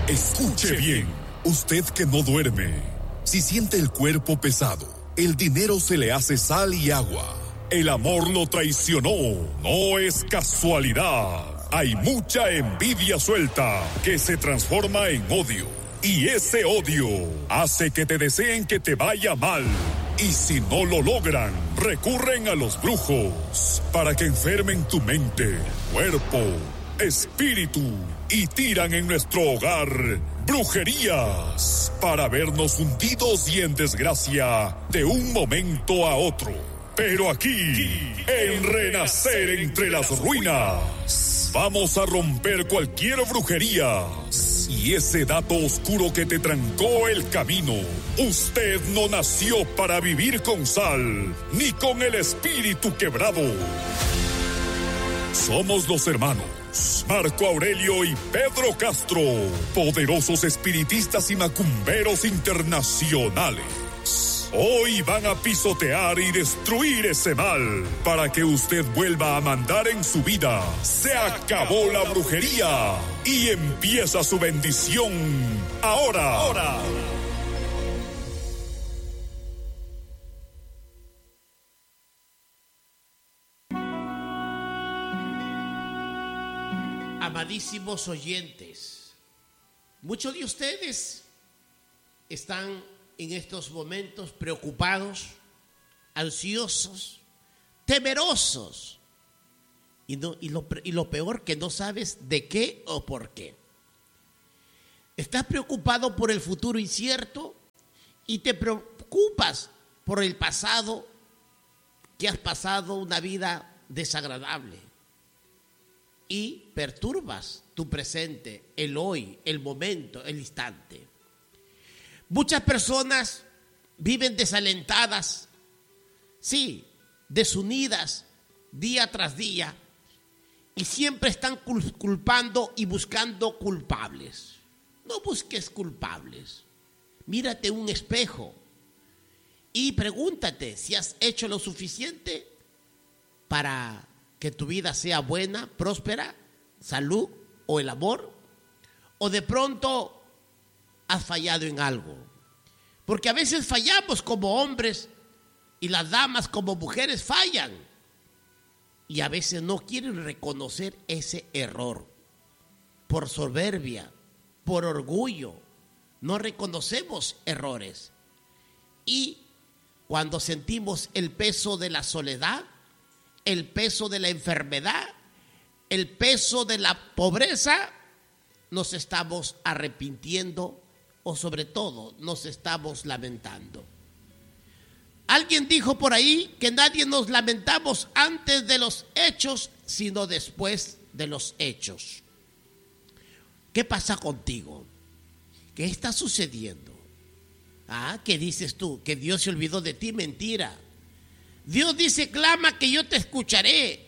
Escuche bien, usted que no duerme. Si siente el cuerpo pesado, el dinero se le hace sal y agua, el amor lo traicionó, no es casualidad. Hay mucha envidia suelta que se transforma en odio. Y ese odio hace que te deseen que te vaya mal. Y si no lo logran, recurren a los brujos para que enfermen tu mente, cuerpo, espíritu y tiran en nuestro hogar brujerías para vernos hundidos y en desgracia de un momento a otro. Pero aquí, en Renacer entre las ruinas, vamos a romper cualquier brujería y ese dato oscuro que te trancó el camino. Usted no nació para vivir con sal, ni con el espíritu quebrado. Somos los hermanos Marco Aurelio y Pedro Castro, poderosos espiritistas y macumberos internacionales. Hoy van a pisotear y destruir ese mal para que usted vuelva a mandar en su vida. Se acabó la brujería y empieza su bendición ahora. Amadísimos oyentes, muchos de ustedes están en estos momentos preocupados, ansiosos, temerosos y lo peor, que no sabes de qué o por qué. Estás preocupado por el futuro incierto y te preocupas por el pasado, que has pasado una vida desagradable, y perturbas tu presente, el hoy, el momento, el instante. Muchas personas viven desalentadas, sí, desunidas día tras día, y siempre están culpando y buscando culpables. No busques culpables. Mírate un espejo y pregúntate si has hecho lo suficiente para que tu vida sea buena, próspera, salud o el amor, o de pronto has fallado en algo. Porque a veces fallamos como hombres y las damas como mujeres fallan. Y a veces no quieren reconocer ese error. Por soberbia, por orgullo, no reconocemos errores. Y cuando sentimos el peso de la soledad, el peso de la enfermedad, el peso de la pobreza, nos estamos arrepintiendo o sobre todo nos estamos lamentando. Alguien dijo por ahí que nadie nos lamentamos antes de los hechos, sino después de los hechos. ¿Qué pasa contigo? ¿Qué está sucediendo? ¿Qué dices tú? ¿Que Dios se olvidó de ti? Mentira. Dios dice: clama que yo te escucharé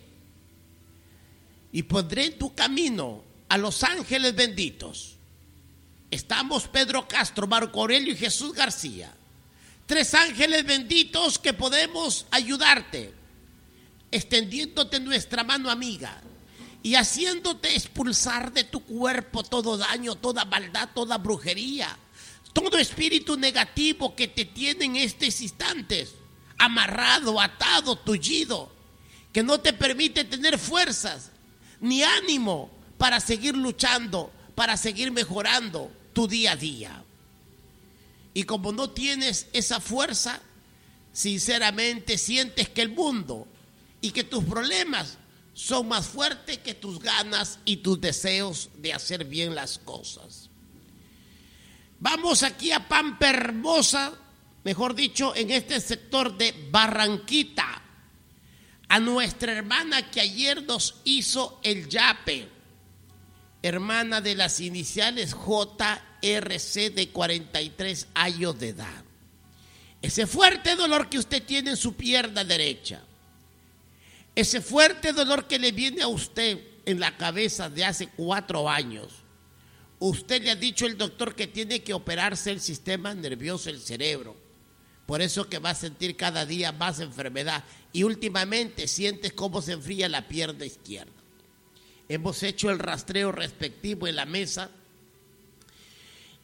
y pondré en tu camino a los ángeles benditos. Estamos Pedro Castro, Marco Aurelio y Jesús García. 3 ángeles benditos que podemos ayudarte, extendiéndote nuestra mano amiga y haciéndote expulsar de tu cuerpo todo daño, toda maldad, toda brujería, todo espíritu negativo que te tiene en estos instantes amarrado, atado, tullido, que no te permite tener fuerzas ni ánimo para seguir luchando, para seguir mejorando tu día a día. Y como no tienes esa fuerza, sinceramente sientes que el mundo y que tus problemas son más fuertes que tus ganas y tus deseos de hacer bien las cosas. Vamos aquí a Pampa Hermosa, mejor dicho, en este sector de Barranquita, a nuestra hermana que ayer nos hizo el yape, hermana de las iniciales JRC, de 43 años de edad. Ese fuerte dolor que usted tiene en su pierna derecha, ese fuerte dolor que le viene a usted en la cabeza de hace 4 años, usted le ha dicho el doctor que tiene que operarse el sistema nervioso, el cerebro. Por eso que va a sentir cada día más enfermedad y últimamente sientes cómo se enfría la pierna izquierda. Hemos hecho el rastreo respectivo en la mesa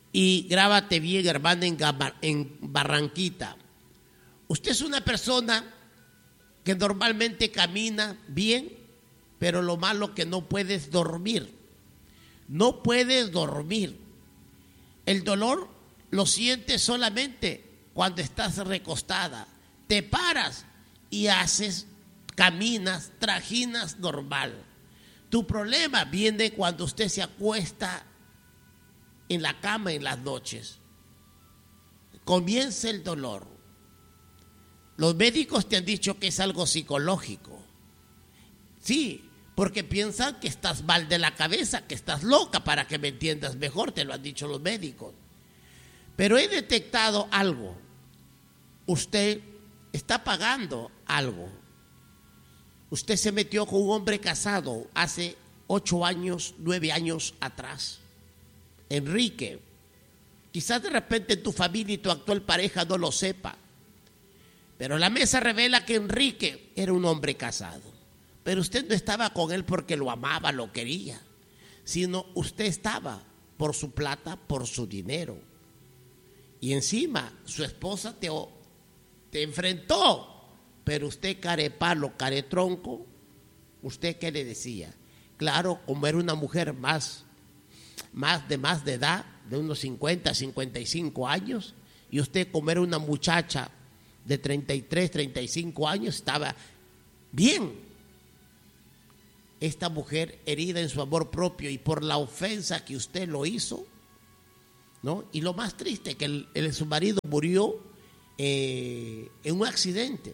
Y grábate bien, hermana, en Barranquita. Usted es una persona que normalmente camina bien, pero lo malo que no puedes dormir. No puedes dormir. El dolor lo sientes solamente cuando estás recostada. Te paras y caminas, trajinas normal. Tu problema viene cuando usted se acuesta en la cama en las noches. Comienza el dolor. Los médicos te han dicho que es algo psicológico. Sí, porque piensan que estás mal de la cabeza, que estás loca, para que me entiendas mejor, te lo han dicho los médicos. Pero he detectado algo. Usted está pagando algo. Usted se metió con un hombre casado hace 8 años, 9 años atrás. Enrique. Quizás de repente tu familia y tu actual pareja no lo sepa. Pero la mesa revela que Enrique era un hombre casado. Pero usted no estaba con él porque lo amaba, lo quería, sino usted estaba por su plata, por su dinero. Y encima su esposa te enfrentó, pero usted carepalo, caretronco, ¿usted qué le decía? Claro, como era una mujer más de edad, de unos 50, 55 años, y usted como era una muchacha de 33, 35 años, estaba bien. Esta mujer, herida en su amor propio y por la ofensa que usted lo hizo, ¿no? Y lo más triste, que su marido murió en un accidente.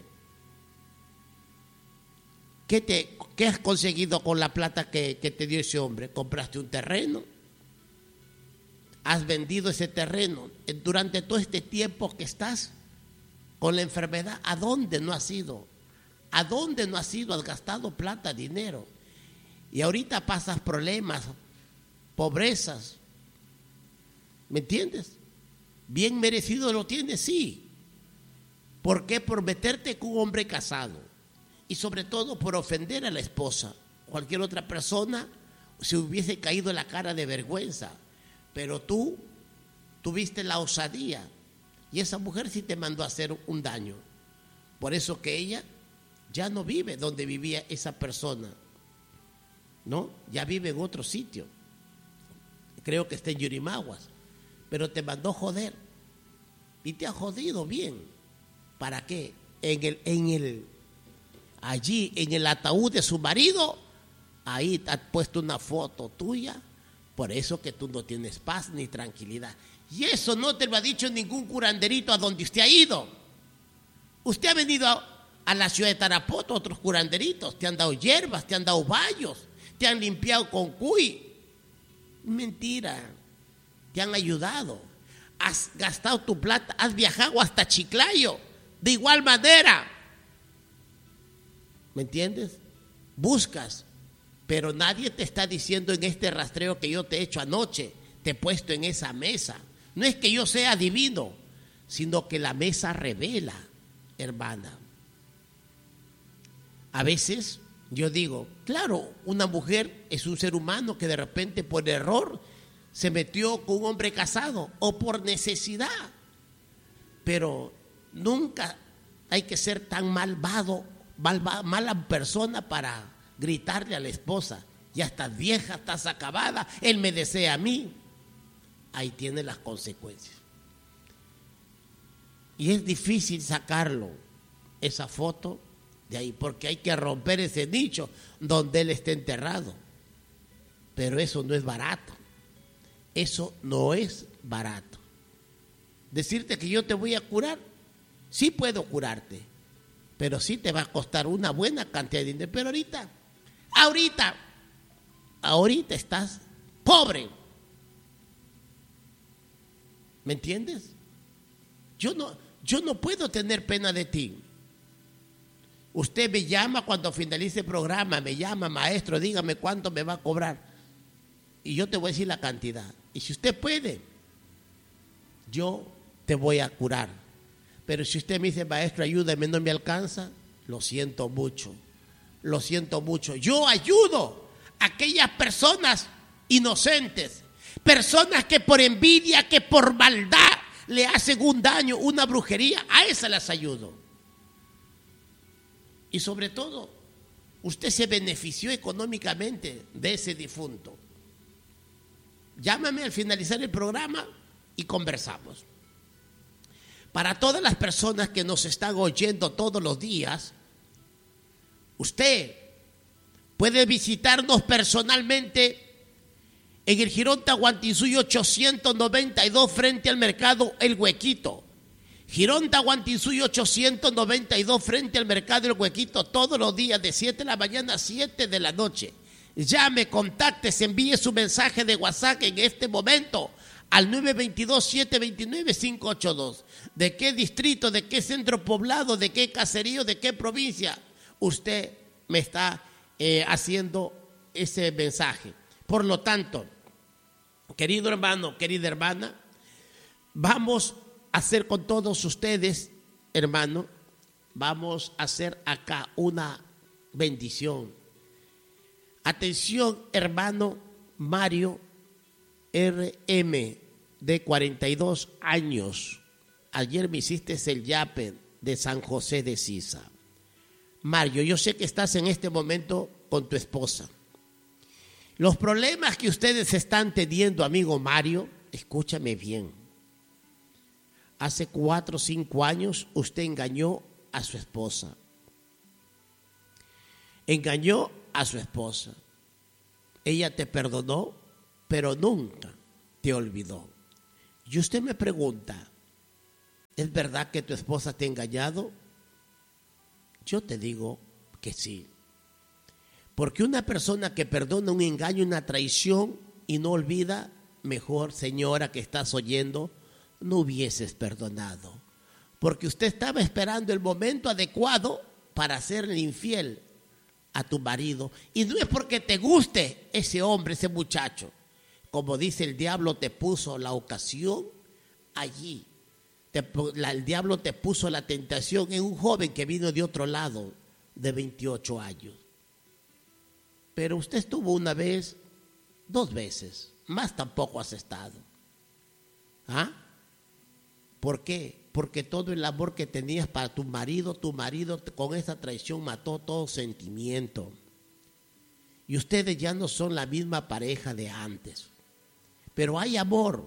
¿Qué has conseguido con la plata que te dio ese hombre? ¿Compraste un terreno? ¿Has vendido ese terreno? Durante todo este tiempo que estás con la enfermedad, ¿a dónde no has ido? ¿A dónde no has ido? Has gastado plata, dinero. Y ahorita pasas problemas, pobrezas. ¿Me entiendes? Bien merecido lo tienes, sí. ¿Por qué? Por meterte con un hombre casado. Y sobre todo por ofender a la esposa. Cualquier otra persona se hubiese caído en la cara de vergüenza. Pero tú tuviste la osadía. Y esa mujer sí te mandó a hacer un daño. Por eso que ella ya no vive donde vivía esa persona, ¿no? Ya vive en otro sitio. Creo que está en Yurimaguas. Pero te mandó joder. Y te ha jodido bien. ¿Para qué? Allí en el ataúd de su marido, ahí te ha puesto una foto tuya. Por eso que tú no tienes paz ni tranquilidad. Y eso no te lo ha dicho ningún curanderito a donde usted ha ido. Usted ha venido a la ciudad de Tarapoto, otros curanderitos. Te han dado hierbas, te han dado bayos, te han limpiado con cuy. Mentira. Te han ayudado. Has gastado tu plata, has viajado hasta Chiclayo. De igual manera. ¿Me entiendes? Buscas. Pero nadie te está diciendo en este rastreo que yo te he hecho anoche, te he puesto en esa mesa. No es que yo sea divino, sino que la mesa revela, hermana. A veces yo digo, claro, una mujer es un ser humano que de repente por error se metió con un hombre casado o por necesidad. Pero nunca hay que ser tan mala persona para gritarle a la esposa, ya estás vieja, estás acabada, él me desea a mí. Ahí tiene las consecuencias. Y es difícil sacarlo, esa foto de ahí, porque hay que romper ese nicho donde él esté enterrado. Pero eso no es barato. Eso no es barato. Decirte que yo te voy a curar, sí puedo curarte, pero sí te va a costar una buena cantidad de dinero. Pero ahorita estás pobre. ¿Me entiendes? Yo no puedo tener pena de ti. Usted me llama cuando finalice el programa, me llama, maestro, dígame cuánto me va a cobrar. Y yo te voy a decir la cantidad. Y si usted puede, yo te voy a curar. Pero si usted me dice, maestro, ayúdame, no me alcanza, lo siento mucho. Lo siento mucho. Yo ayudo a aquellas personas inocentes, Personas que por envidia, que por maldad le hacen un daño, una brujería, a esas las ayudo. Y sobre todo, usted se benefició económicamente de ese difunto. Llámame al finalizar el programa y conversamos. Para todas las personas que nos están oyendo todos los días, usted puede visitarnos personalmente en el Jirón Tahuantinsuyo 892 frente al mercado El Huequito. Jirón Tahuantinsuyo 892 frente al mercado El Huequito, todos los días de 7 de la mañana a 7 de la noche. Llame, contacte, envíe su mensaje de WhatsApp en este momento al 922-729-582. ¿De qué distrito, de qué centro poblado, de qué caserío, de qué provincia usted me está haciendo ese mensaje? Por lo tanto, querido hermano, querida hermana, vamos a hacer con todos ustedes, hermano, vamos a hacer acá una bendición. Atención, hermano Mario RM, de 42 años. Ayer me hiciste el yape de San José de Sisa. Mario, yo sé que estás en este momento con tu esposa. Los problemas que ustedes están teniendo, amigo Mario, escúchame bien. Hace 4 o 5 años usted engañó a su esposa. Engañó a su esposa. Ella te perdonó, pero nunca te olvidó. Y usted me pregunta, ¿es verdad que tu esposa te ha engañado? Yo te digo que sí. Porque una persona que perdona un engaño, una traición y no olvida, mejor, señora que estás oyendo, no hubieses perdonado. Porque usted estaba esperando el momento adecuado para serle infiel a tu marido. Y no es porque te guste ese hombre, ese muchacho. Como dice el diablo, te puso la ocasión allí. El diablo te puso la tentación en un joven que vino de otro lado, de 28 años. Pero usted estuvo una vez, 2 veces, más tampoco has estado. ¿Ah? ¿Por qué? Porque todo el amor que tenías para tu marido con esa traición mató todo sentimiento. Y ustedes ya no son la misma pareja de antes. Pero hay amor,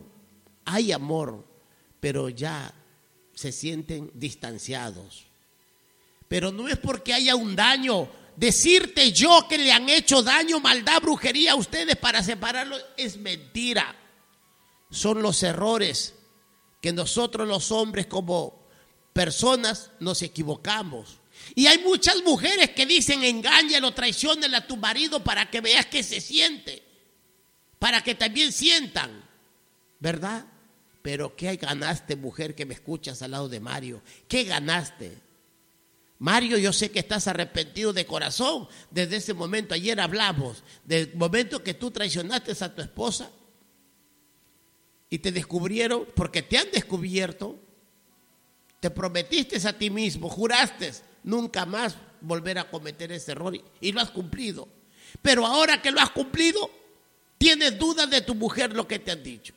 pero ya se sienten distanciados. Pero no es porque haya un daño. Decirte yo que le han hecho daño, maldad, brujería a ustedes para separarlos es mentira. Son los errores que nosotros los hombres como personas nos equivocamos. Y hay muchas mujeres que dicen engáñalo, traiciónale a tu marido para que veas que se siente, para que también sientan, ¿verdad? Pero ¿qué ganaste, mujer que me escuchas al lado de Mario? ¿Qué ganaste? Mario, yo sé que estás arrepentido de corazón desde ese momento. Ayer hablamos del momento que tú traicionaste a tu esposa y te descubrieron, porque te han descubierto, te prometiste a ti mismo, juraste nunca más volver a cometer ese error y lo has cumplido. Pero ahora que lo has cumplido, tienes dudas de tu mujer, lo que te han dicho.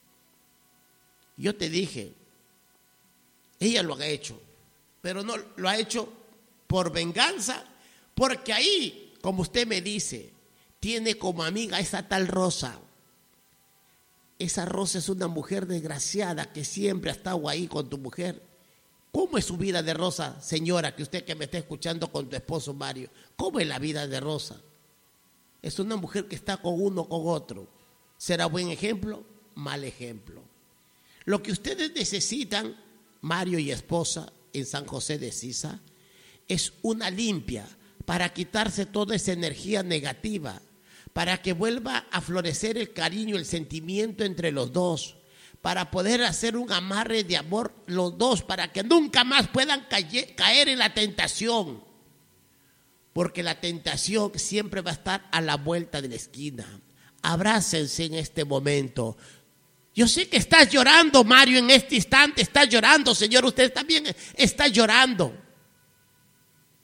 Yo te dije, ella lo ha hecho, pero no lo ha hecho por venganza, porque ahí, como usted me dice, tiene como amiga esa tal Rosa. Esa Rosa es una mujer desgraciada que siempre ha estado ahí con tu mujer. ¿Cómo es su vida de Rosa, señora, que usted que me está escuchando con tu esposo Mario? ¿Cómo es la vida de Rosa? Es una mujer que está con uno, con otro. ¿Será buen ejemplo? Mal ejemplo. Lo que ustedes necesitan, Mario y esposa, en San José de Sisa, es una limpia para quitarse toda esa energía negativa, para que vuelva a florecer el cariño, el sentimiento entre los dos, para poder hacer un amarre de amor los dos, para que nunca más puedan caer en la tentación, porque la tentación siempre va a estar a la vuelta de la esquina. Abrácense en este momento. Yo sé que estás llorando, Mario, en este instante estás llorando, señor, usted también está llorando,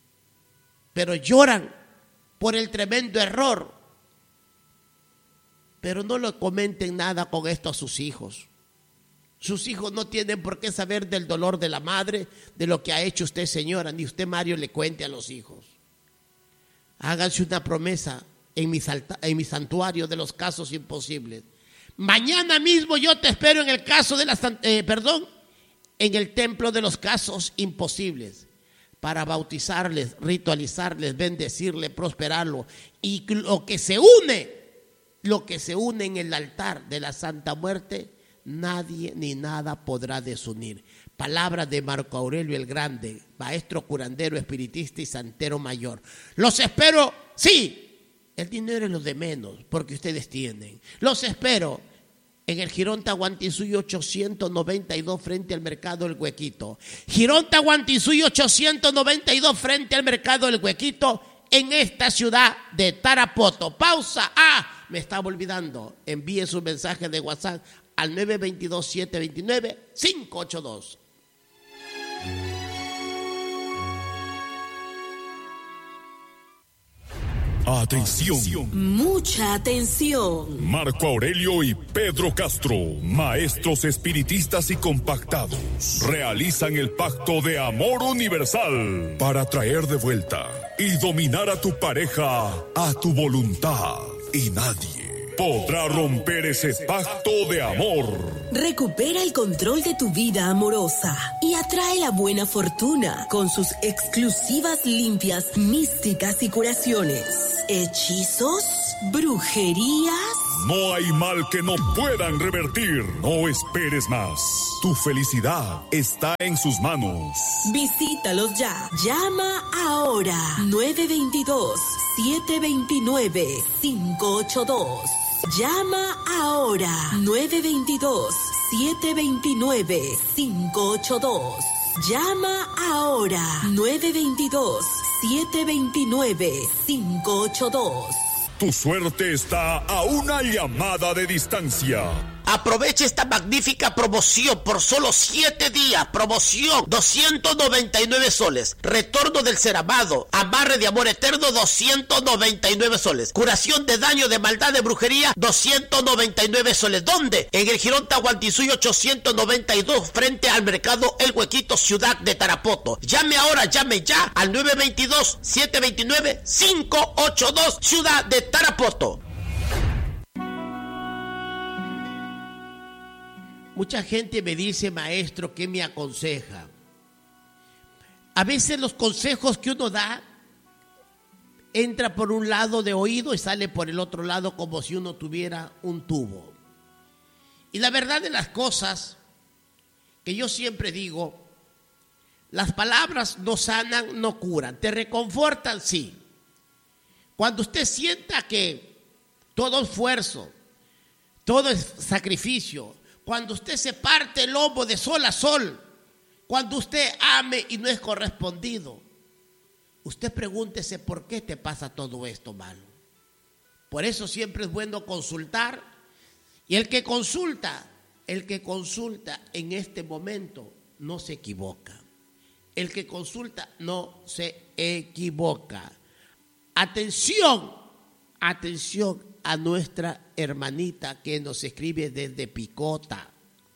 pero lloran por el tremendo error Pero no le comenten nada con esto a sus hijos. Sus hijos no tienen por qué saber del dolor de la madre, de lo que ha hecho usted, señora, ni usted, Mario, le cuente a los hijos. Háganse una promesa en mi santuario de los casos imposibles. Mañana mismo yo te espero en el caso de en el templo de los casos imposibles, para bautizarles, ritualizarles, bendecirles, prosperarlos. Y lo que se une en el altar de la Santa Muerte, nadie ni nada podrá desunir. Palabras de Marco Aurelio el Grande, maestro curandero, espiritista y santero mayor. Los espero, sí, el dinero es lo de menos, porque ustedes tienen. Los espero en el Girón Tahuantinsuyo 892 frente al Mercado del Huequito. Girón Tahuantinsuyo 892 frente al Mercado del Huequito, en esta ciudad de Tarapoto. Pausa. Me estaba olvidando. Envíe su mensaje de WhatsApp al 922-729-582. Atención. Mucha atención. Marco Aurelio y Pedro Castro, maestros espiritistas y compactados, realizan el pacto de amor universal para traer de vuelta y dominar a tu pareja a tu voluntad. Y nadie podrá romper ese pacto de amor. Recupera el control de tu vida amorosa y atrae la buena fortuna con sus exclusivas limpias místicas y curaciones. ¿Hechizos? ¿Brujerías? No hay mal que no puedan revertir. No esperes más. Tu felicidad está en sus manos. Visítalos ya. Llama ahora. 922-729-582. Llama ahora. 922-729-582. Llama ahora. 922-729-582. Tu suerte está a una llamada de distancia. Aprovecha esta magnífica promoción por solo 7 días. Promoción 299 soles. Retorno del ser amado. Amarre de amor eterno 299 soles. Curación de daño, de maldad, de brujería 299 soles. ¿Dónde? En el Girón Tahuantinsuyo 892 frente al Mercado El Huequito, ciudad de Tarapoto. Llame ahora, llame ya al 922-729-582, ciudad de Tarapoto. Mucha gente me dice, maestro, ¿qué me aconseja? A veces los consejos que uno da entra por un lado de oído y sale por el otro lado como si uno tuviera un tubo. Y la verdad de las cosas, que yo siempre digo, las palabras no sanan, no curan, te reconfortan, sí. Cuando usted sienta que todo esfuerzo, todo es sacrificio, cuando usted se parte el lomo de sol a sol, cuando usted ame y no es correspondido, usted pregúntese por qué te pasa todo esto malo. Por eso siempre es bueno consultar, y el que consulta en este momento no se equivoca. El que consulta no se equivoca. Atención a nuestra hermanita que nos escribe desde Picota.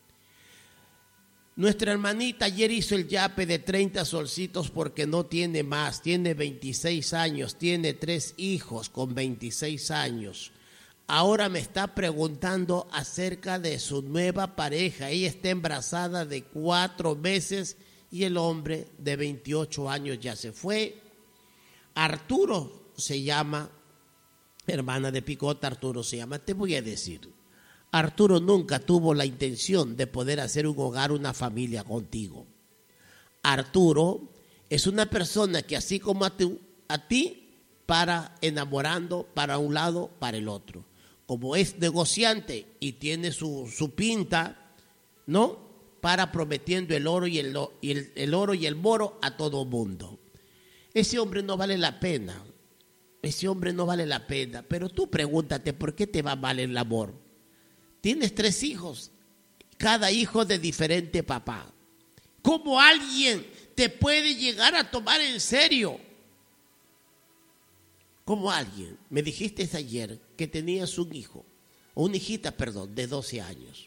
Nuestra hermanita ayer hizo el yape de 30 solcitos porque no tiene más, tiene 26 años, tiene 3 hijos con 26 años. Ahora me está preguntando acerca de su nueva pareja. Ella está embarazada de 4 meses y el hombre de 28 años ya se fue. Arturo se llama. Hermana de Picota, Arturo se llama. Te voy a decir, Arturo nunca tuvo la intención de poder hacer un hogar, una familia contigo. Arturo es una persona que así como a ti, para enamorando para un lado, para el otro. Como es negociante y tiene su pinta, ¿no? Para prometiendo el oro y el oro y el moro a todo mundo. Ese hombre no vale la pena. Ese hombre no vale la pena, pero tú pregúntate por qué te va mal el amor. Tienes 3 hijos, cada hijo de diferente papá. ¿Cómo alguien te puede llegar a tomar en serio? ¿Cómo alguien? Me dijiste ayer que tenías un hijo o una hijita, perdón, de 12 años.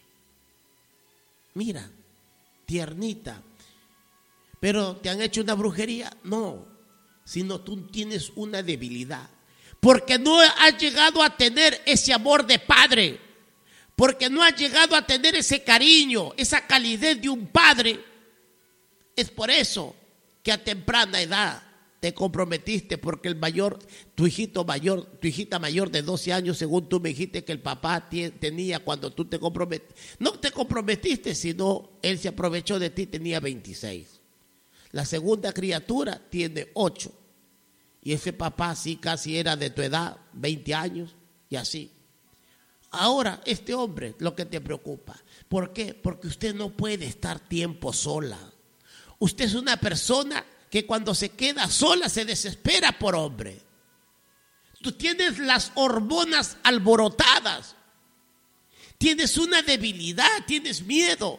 Mira, tiernita. ¿Pero te han hecho una brujería? No, sino tú tienes una debilidad. Porque no has llegado a tener ese amor de padre. Porque no has llegado a tener ese cariño, esa calidez de un padre. Es por eso que a temprana edad te comprometiste, porque el mayor, tu hijita mayor de 12 años, según tú me dijiste que el papá tenía cuando tú te comprometiste. No te comprometiste, sino él se aprovechó de ti, tenía 26. La segunda criatura tiene 8. Y ese papá sí casi era de tu edad, 20 años y así. Ahora, este hombre, lo que te preocupa. ¿Por qué? Porque usted no puede estar tiempo sola. Usted es una persona que cuando se queda sola se desespera por hombre. Tú tienes las hormonas alborotadas. Tienes una debilidad, tienes miedo.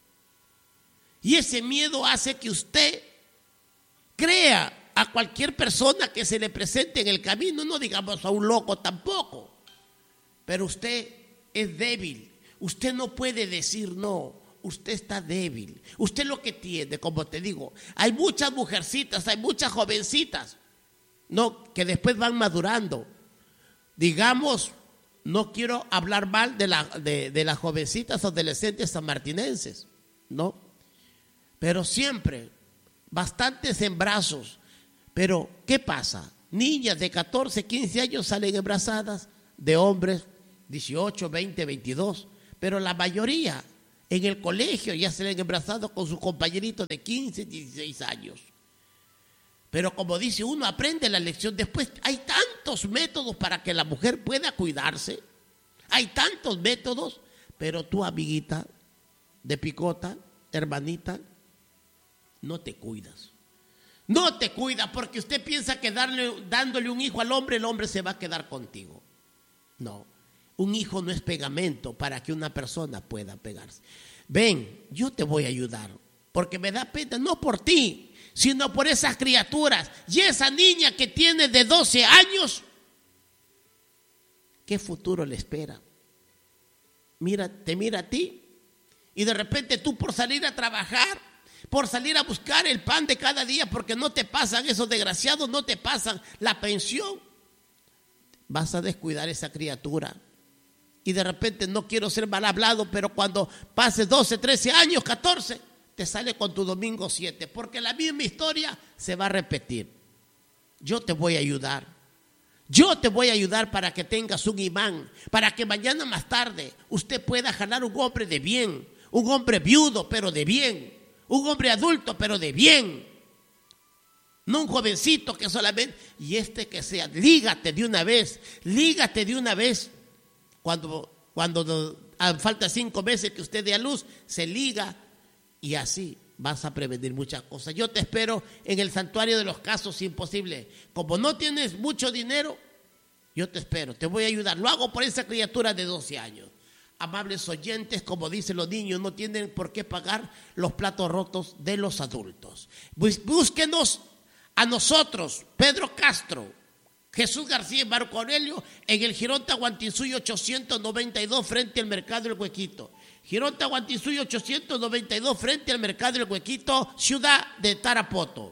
Y ese miedo hace que usted crea a cualquier persona que se le presente en el camino, no digamos a un loco tampoco. Pero usted es débil. Usted no puede decir no. Usted está débil. Usted lo que tiene, como te digo, hay muchas mujercitas, hay muchas jovencitas, no, que después van madurando. Digamos, no quiero hablar mal de las jovencitas adolescentes sanmartinenses, ¿no? Pero siempre, bastantes embarazos. Pero, ¿qué pasa? Niñas de 14, 15 años salen embarazadas de hombres 18, 20, 22, pero la mayoría en el colegio ya se ven embarazados con sus compañeritos de 15, 16 años. Pero como dice uno, aprende la lección. Después hay tantos métodos para que la mujer pueda cuidarse. Hay tantos métodos, pero tú, amiguita de picota, hermanita, no te cuidas. No te cuidas porque usted piensa que dándole un hijo al hombre, el hombre se va a quedar contigo. No. Un hijo no es pegamento para que una persona pueda pegarse. Ven, yo te voy a ayudar, porque me da pena, no por ti, sino por esas criaturas. Y esa niña que tiene de 12 años, ¿qué futuro le espera? Te mira a ti, y de repente tú por salir a trabajar, por salir a buscar el pan de cada día, porque no te pasan, esos desgraciados no te pasan la pensión, vas a descuidar esa criatura. Y de repente, no quiero ser mal hablado, pero cuando pases 12, 13 años, 14, te sale con tu domingo 7, porque la misma historia se va a repetir. Yo te voy a ayudar. Yo te voy a ayudar para que tengas un imán, para que mañana más tarde usted pueda jalar un hombre de bien, un hombre viudo, pero de bien, un hombre adulto, pero de bien. No un jovencito que solamente, y que sea, lígate de una vez. Cuando falta 5 meses que usted dé a luz, se liga y así vas a prevenir muchas cosas. Yo te espero en el santuario de los casos imposibles. Como no tienes mucho dinero, yo te espero, te voy a ayudar. Lo hago por esa criatura de 12 años. Amables oyentes, como dicen los niños, no tienen por qué pagar los platos rotos de los adultos. Búsquenos a nosotros, Pedro Castro, Jesús García y Marco Aurelio, en el Girón Tahuantinsuyo 892 frente al Mercado del Huequito. Girón Tahuantinsuyo 892 frente al Mercado del Huequito, ciudad de Tarapoto.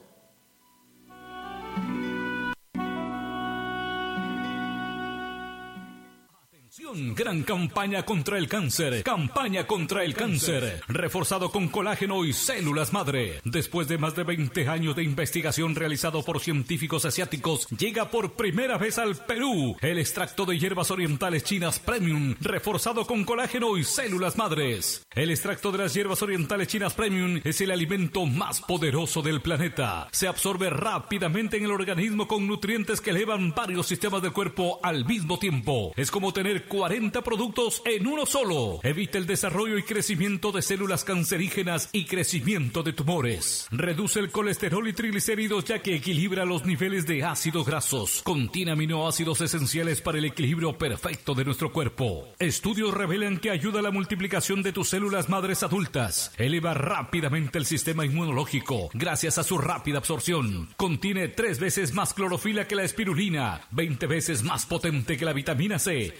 Gran campaña contra el cáncer. Campaña contra el cáncer. Reforzado con colágeno y células madre. Después de más de 20 años de investigación realizado por científicos asiáticos, llega por primera vez al Perú el extracto de hierbas orientales chinas Premium, reforzado con colágeno y células madres. El extracto de las hierbas orientales chinas Premium es el alimento más poderoso del planeta. Se absorbe rápidamente en el organismo con nutrientes que elevan varios sistemas del cuerpo al mismo tiempo. Es como tener 40 productos en uno solo. Evita el desarrollo y crecimiento de células cancerígenas y crecimiento de tumores. Reduce el colesterol y triglicéridos ya que equilibra los niveles de ácidos grasos. Contiene aminoácidos esenciales para el equilibrio perfecto de nuestro cuerpo. Estudios revelan que ayuda a la multiplicación de tus células madres adultas. Eleva rápidamente el sistema inmunológico gracias a su rápida absorción. Contiene 3 veces más clorofila que la espirulina, 20 veces más potente que la vitamina C, 9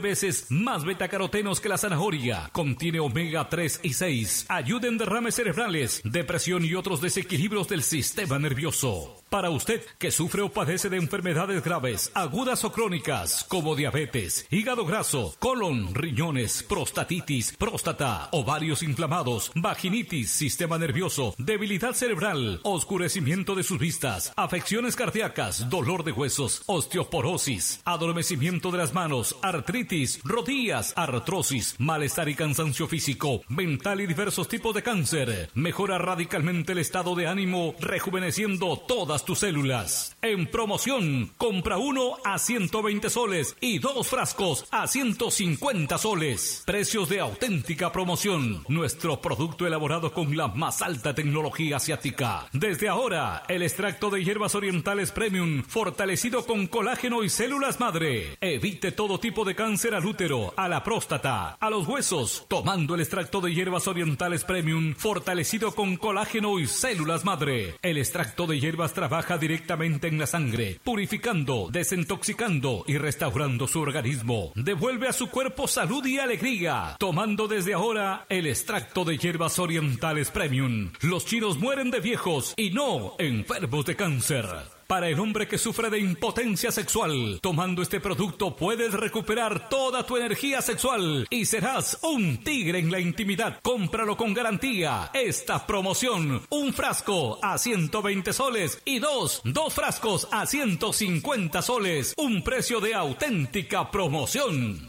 veces más betacarotenos que la zanahoria. Contiene omega 3 y 6. Ayuda en derrames cerebrales, depresión y otros desequilibrios del sistema nervioso. Para usted que sufre o padece de enfermedades graves, agudas o crónicas, como diabetes, hígado graso, colon, riñones, prostatitis, próstata, ovarios inflamados, vaginitis, sistema nervioso, debilidad cerebral, oscurecimiento de sus vistas, afecciones cardíacas, dolor de huesos, osteoporosis, adormecimiento de las manos, artritis, rodillas, artrosis, malestar y cansancio físico, mental y diversos tipos de cáncer. Mejora radicalmente el estado de ánimo, rejuveneciendo todas tus células. En promoción, compra 1 a 120 soles y 2 frascos a 150 soles. Precios de auténtica promoción. Nuestro producto elaborado con la más alta tecnología asiática. Desde ahora, el extracto de hierbas orientales premium, fortalecido con colágeno y células madre. Evite todo tipo de cáncer al útero, a la próstata, a los huesos, tomando el extracto de hierbas orientales premium, fortalecido con colágeno y células madre. El extracto de hierbas trabaja directamente en la sangre, purificando, desintoxicando y restaurando su organismo. Devuelve a su cuerpo salud y alegría, tomando desde ahora el extracto de hierbas orientales premium. Los chinos mueren de viejos y no enfermos de cáncer. Para el hombre que sufre de impotencia sexual, tomando este producto puedes recuperar toda tu energía sexual y serás un tigre en la intimidad. Cómpralo con garantía. Esta promoción, un frasco a 120 soles y dos frascos a 150 soles. Un precio de auténtica promoción.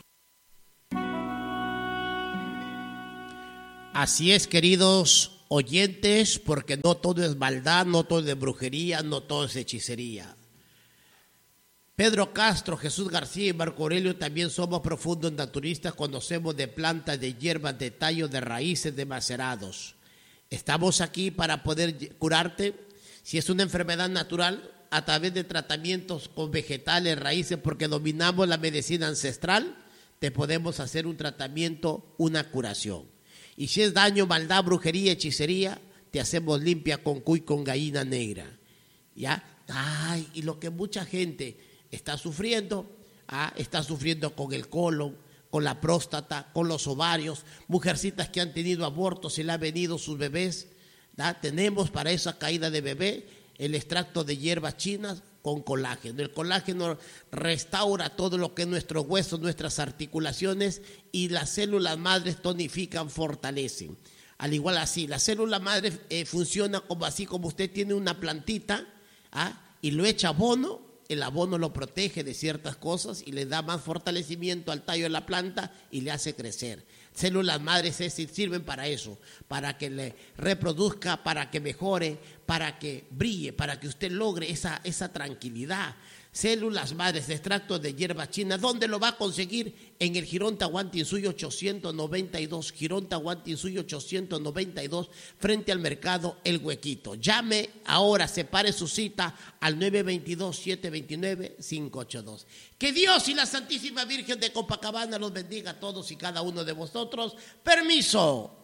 Así es, queridos oyentes, porque no todo es maldad, no todo es brujería, no todo es hechicería. Pedro Castro, Jesús García y Marco Aurelio también somos profundos naturistas, conocemos de plantas, de hierbas, de tallos, de raíces, de macerados. Estamos aquí para poder curarte, si es una enfermedad natural, a través de tratamientos con vegetales, raíces, porque dominamos la medicina ancestral, te podemos hacer un tratamiento, una curación. Y si es daño, maldad, brujería, hechicería, te hacemos limpia con cuy, con gallina negra. ¿Ya? Ay, y lo que mucha gente está sufriendo con el colon, con la próstata, con los ovarios, mujercitas que han tenido abortos y le han venido sus bebés. ¿Ya? Tenemos para esa caída de bebé el extracto de hierbas chinas con colágeno. El colágeno restaura todo lo que es nuestros huesos, nuestras articulaciones, y las células madres tonifican, fortalecen. Al igual así, la célula madre funciona como así, como usted tiene una plantita y lo echa abono, el abono lo protege de ciertas cosas y le da más fortalecimiento al tallo de la planta y le hace crecer. Células madres sirven para eso, para que le reproduzca, para que mejore, para que brille, para que usted logre esa tranquilidad. Células madres, extractos de hierbas chinas, ¿dónde lo va a conseguir? En el Girón Tahuantinsuyo 892, Girón Tahuantinsuyo 892, frente al mercado El Huequito. Llame ahora, separe su cita al 922-729-582. Que Dios y la Santísima Virgen de Copacabana los bendiga a todos y cada uno de vosotros. Permiso.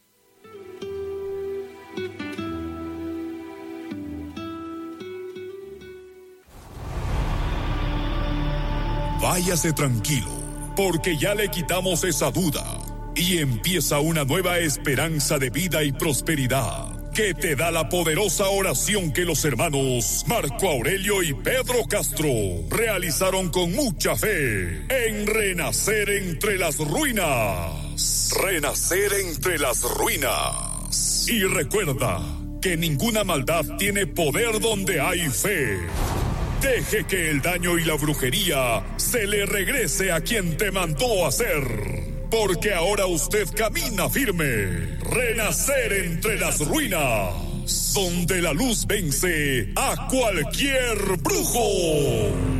Váyase tranquilo, porque ya le quitamos esa duda y empieza una nueva esperanza de vida y prosperidad que te da la poderosa oración que los hermanos Marco Aurelio y Pedro Castro realizaron con mucha fe en Renacer entre las ruinas. Renacer entre las ruinas. Y recuerda que ninguna maldad tiene poder donde hay fe. Deje que el daño y la brujería se le regrese a quien te mandó a hacer, porque ahora usted camina firme. Renacer entre las ruinas, donde la luz vence a cualquier brujo.